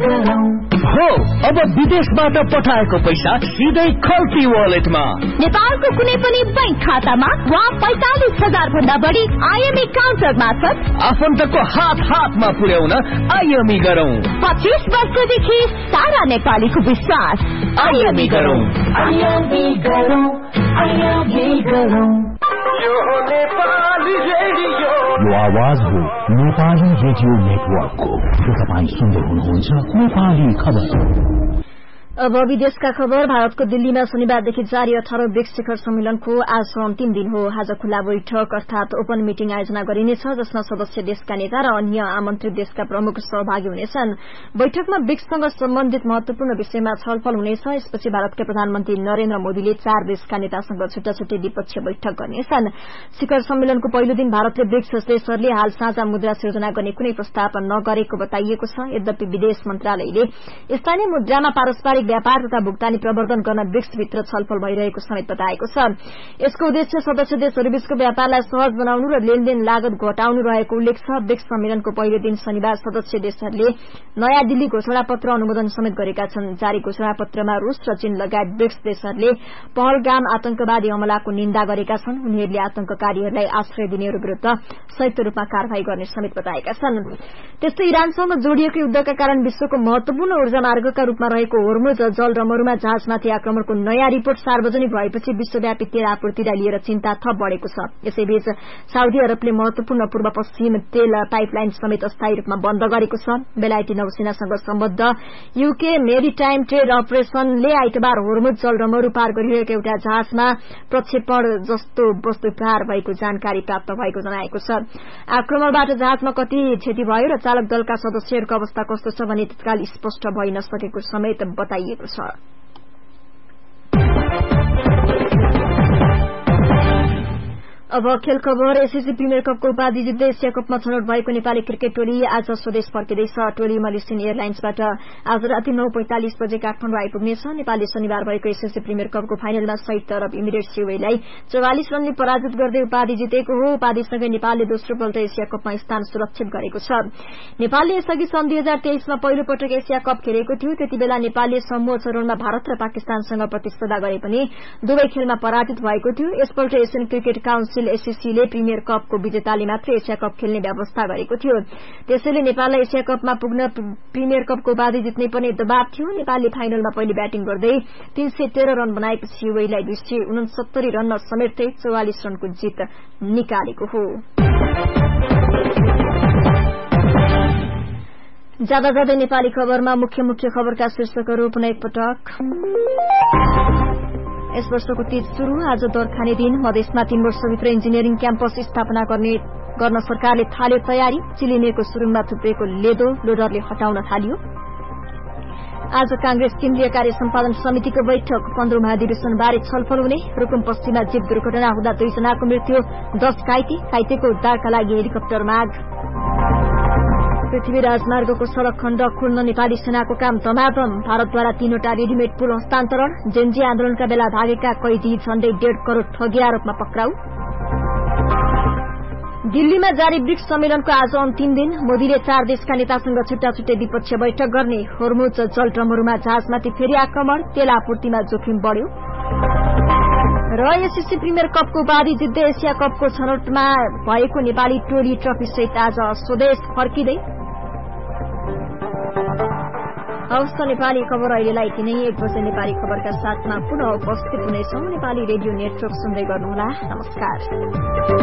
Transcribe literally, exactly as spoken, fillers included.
हो अब विदेशबाट पठाएको पैसा सिधै खल्ती वालेटमा नेपालको कुनै पनि बैंक खातामा वा पैंतालिस हजार भन्दा बढी आईएमई काउन्टर मार्फत आफन्तको हात हातमा पुर्याउन आईएमई गरौं। पच्चीस वर्षदेखि सारा नेपालीको विश्वास आईएमई गरौं। आईएमई गरौं। आईएमई गरौं। यो नेपाली रेडियो यो आवाज हो नेपाली रेडियो नेटवर्कको। तपाईँ सुन्दै हुनुहुन्छ नेपाली खबर। अब विदेशका खबर। भारतको दिल्लीमा शनिबारदेखि जारी अठारौं ब्रिक्स शिखर सम्मेलनको आज अन्तिम दिन हो। आज खुला बैठक अर्थात ओपन मिटिङ आयोजना गरिनेछ, जसमा सदस्य देशका नेता र अन्य आमन्त्रित देशका प्रमुख सहभागी हुनेछन्। बैठकमा ब्रिक्ससँग सम्बन्धित महत्वपूर्ण विषयमा छलफल हुनेछ। यसपछि भारतका प्रधानमन्त्री नरेन्द्र मोदीले चार देशका नेतासँग छुट्टा छुट्टै द्विपक्षीय बैठक गर्नेछन्। शिखर सम्मेलनको पहिलो दिन भारतले ब्रिक्स देशहरूले हाल साझा मुद्रा सिर्जना गर्ने कुनै प्रस्ताव नगरेको बताइएको छ। यद्यपि विदेश मन्त्रालयले स्थानीय मुद्रामा पारस्परिक व्यापार तथा भुक्तानी प्रवर्धन गर्न ब्रिक्सभित्र छलफल भइरहेको समेत बताएको छ। यसको उद्देश्य सदस्य देशहरूबीचको व्यापारलाई सहज बनाउनु र लेनदेन लागत घटाउनु रहेको उल्लेख छ। ब्रिक्स सम्मेलनको पहिलो दिन शनिबार सदस्य देशहरूले नयाँ दिल्ली घोषणापत्र अनुमोदन समेत गरेका छन्। जारी घोषणापत्रमा रूस र चीन लगायत ब्रिक्स देशहरूले पहलगाम आतंकवादी हमलाको निन्दा गरेका छन्। उनीहरूले आतंककारीहरूलाई आश्रय दिनेहरू विरूद्ध संयुक्त रूपमा कार्यवाही गर्ने समेत बताएका छन्। त्यस्तै इरानसँग जोडिएको युद्धका कारण विश्वको महत्वपूर्ण ऊर्जा मार्गका रूपमा रहेको होर्मुज जल रमरूमा जहाजमाथि आक्रमणको नयाँ रिपोर्ट सार्वजनिक भएपछि विश्वव्यापी तेल आपूर्तिलाई लिएर चिन्ता थप बढ़ेको छ। यसैबीच साउदी अरबले महत्वपूर्ण पूर्व पश्चिम तेल पाइपलाइन समेत अस्थायी रूपमा बन्द गरेको छ। बेलायती नौसेनासँग सम्बद्ध यूके मेरिटाइम ट्रेड अपरेशनले आइतबार होर्मुज जल रमरू पार गरिरहेको एउटा जहाजमा प्रक्षेपण जस्तो वस्तु प्रहार भएको जानकारी प्राप्त भएको जनाएको छ। आक्रमणबाट जहाजमा कति क्षति भयो र चालक दलका सदस्यहरूको अवस्था कस्तो छ भने तत्काल स्पष्ट भइ नसकेको समेत बताइएको छ। अब खेल खबर। एसएससी प्रिमियर कपको उपाधि जित्दै एसिया कपमा छनौट भएको नेपाली क्रिकेट टोली आज स्वदेश फर्किँदैछ। टोली मलेसियन एयरलाइन्सबाट आज राति नौ पैंतालिस बजे काठमाडौँ आइपुग्नेछ। नेपालले शनिबार भएको एसएससी प्रिमियर कपको फाइनलमा संयुक्त अरब इमिरेट्स युएलाई चौवालिस रनले पराजित गर्दै उपाधि जितेको हो। उपाधिसँगै नेपालले दोस्रो पल्ट एसिया कपमा स्थान सुरक्षित गरेको छ। नेपालले यसअघि सन् दुई हजार तेइसमा पहिलो पटक एसिया कप खेलेको थियो। त्यति बेला नेपालले समूह चरणमा भारत र पाकिस्तानसँग प्रतिस्पर्धा गरे पनि दुवै खेलमा पराजित भएको थियो। यसपल्ट एसियन क्रिकेट काउन्सिल एससीसीले प्रिमियर कपको विजेताले मात्र एसिया कप खेल्ने व्यवस्था गरेको थियो। त्यसैले नेपाललाई एसिया कपमा पुग्न प्रिमियर कपको उपाधि जित्नै पर्ने दबाव थियो। नेपालले फाइनलमा पहिले ब्याटिङ गर्दै तीन सय तेह्र रन बनाएपछि युएलाई दुई सय उनसत्तरी रनमा समेट्दै चौवालिस रनको जित निकालेको हो। ज्यादा ज्यादै नेपाली खबरमा मुख्य मुख्य खबरका शीर्षकहरू पुनः एकपटक। यस वर्षको तीज शुरू आज दर खाने दिन। मधेसमा तीन वर्षभित्र इन्जिनियरिङ क्याम्पस स्थापना गर्ने गर्न सरकारले थाल्यो तयारी। चिलिमेको सुरुङमा थुप्रेको लेदो लोडरले हटाउन थालियो। आज कांग्रेस केन्द्रीय कार्य सम्पादन समितिको बैठक। पन्ध्रौं महाधिवेशनबारे छलफल हुने। रुकुम पश्चिममा जीव दुर्घटना हुँदा दुईजनाको मृत्यु, दश घाइते। घाइतेको उद्धारका लागि हेलिकप्टर माग। पृथ्वी राजमार्गको सड़क खण्ड खोल्न नेपाली सेनाको काम धमाधम। भारतद्वारा तीनवटा रेडिमेड पुल हस्तान्तरण। जेन्जी आन्दोलनका बेला भागेका कैदी झण्डै डेढ़ करोड़ ठगी आरोपमा पक्राउ। दिल्लीमा जारी ब्रिक्स सम्मेलनको आज अन्तिम दिन। मोदीले चार देशका नेतासँग छुट्टा छुट्टै द्विपक्षीय बैठक गर्ने। होर्मुज जल रमरूमा जहाजमाथि फेरि आक्रमण। तेल आपूर्तिमा जोखिम बढ़्यो। र एसएससी प्रिमियर कपको उपाधि जित्दै एसिया कपको छनौटमा भएको नेपाली टोली ट्रफी सहित आज स्वदेश फर्किँदै। हवस् त नेपाली खबर अहिलेलाई यति नै। एक बजे नेपाली खबरका साथमा पुनः उपस्थित हुनेछौं। नेपाली रेडियो नेटवर्क सुन्दै गर्नुहोला। नमस्कार।